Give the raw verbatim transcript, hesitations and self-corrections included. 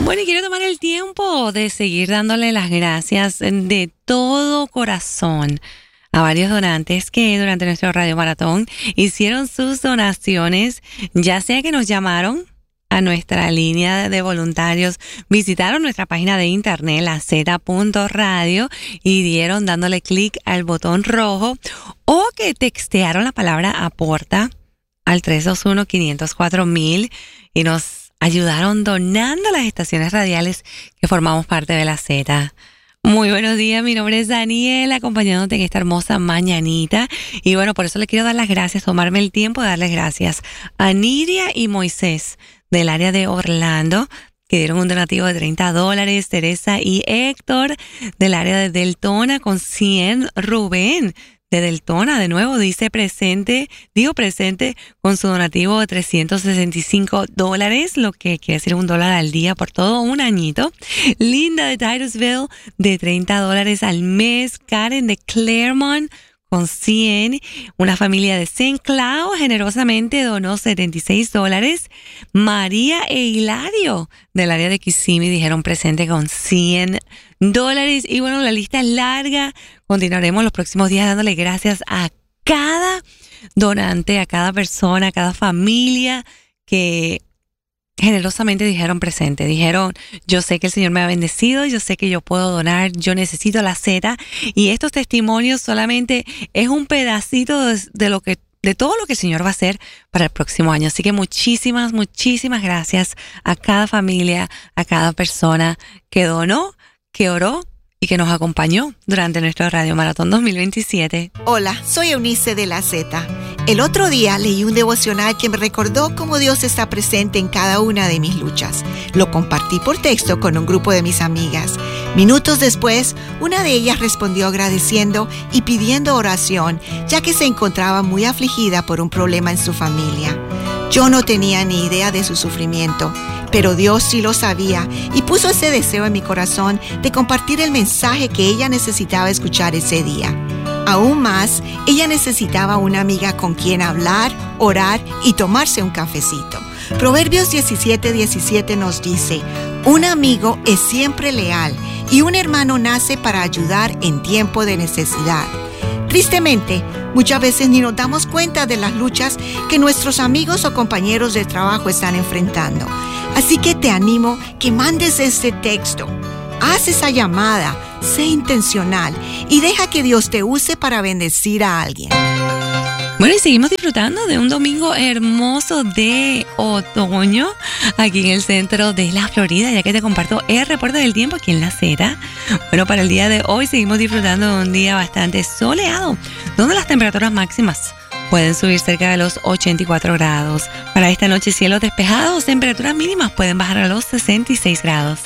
Bueno, y quiero tomar el tiempo de seguir dándole las gracias de todo corazón a varios donantes que durante nuestro Radio Maratón hicieron sus donaciones, ya sea que nos llamaron a nuestra línea de voluntarios, visitaron nuestra página de internet, la z punto radio, y dieron dándole clic al botón rojo, o que textearon la palabra aporta al tres dos uno, cinco cero cuatro mil y nos ayudaron donando a las estaciones radiales que formamos parte de la Z. Muy buenos días, mi nombre es Daniela, acompañándote en esta hermosa mañanita. Y bueno, por eso le quiero dar las gracias, tomarme el tiempo de darles gracias a Nidia y Moisés del área de Orlando, que dieron un donativo de treinta dólares, Teresa y Héctor del área de Deltona con cien, Rubén de Deltona, de nuevo, dice presente, digo presente, con su donativo de trescientos sesenta y cinco dólares, lo que quiere decir un dólar al día por todo un añito. Linda de Titusville, de treinta dólares al mes. Karen de Claremont, con cien. Una familia de Saint Cloud generosamente donó setenta y seis dólares. María e Hilario del área de Kissimmee dijeron presente con cien dólares. Y bueno, la lista es larga. Continuaremos los próximos días dándole gracias a cada donante, a cada persona, a cada familia que generosamente dijeron presente. Dijeron, yo sé que el Señor me ha bendecido, yo sé que yo puedo donar, yo necesito la Z. Y estos testimonios solamente es un pedacito de, de lo que de todo lo que el Señor va a hacer para el próximo año. Así que muchísimas, muchísimas gracias a cada familia, a cada persona que donó, que oró y que nos acompañó durante nuestro Radio Maratón dos mil veintisiete. Hola, soy Eunice de la Z. El otro día leí un devocional que me recordó cómo Dios está presente en cada una de mis luchas. Lo compartí por texto con un grupo de mis amigas. Minutos después, una de ellas respondió agradeciendo y pidiendo oración, ya que se encontraba muy afligida por un problema en su familia. Yo no tenía ni idea de su sufrimiento, pero Dios sí lo sabía y puso ese deseo en mi corazón de compartir el mensaje que ella necesitaba escuchar ese día. Aún más, ella necesitaba una amiga con quien hablar, orar y tomarse un cafecito. Proverbios diecisiete diecisiete nos dice, un amigo es siempre leal y un hermano nace para ayudar en tiempo de necesidad. Tristemente, muchas veces ni nos damos cuenta de las luchas que nuestros amigos o compañeros de trabajo están enfrentando. Así que te animo que mandes este texto. Haz esa llamada, sé intencional y deja que Dios te use para bendecir a alguien. Bueno, y seguimos disfrutando de un domingo hermoso de otoño aquí en el centro de la Florida, ya que te comparto el reporte del tiempo aquí en la Z. Bueno, para el día de hoy seguimos disfrutando de un día bastante soleado, donde las temperaturas máximas pueden subir cerca de los ochenta y cuatro grados. Para esta noche, cielos despejados, temperaturas mínimas pueden bajar a los sesenta y seis grados.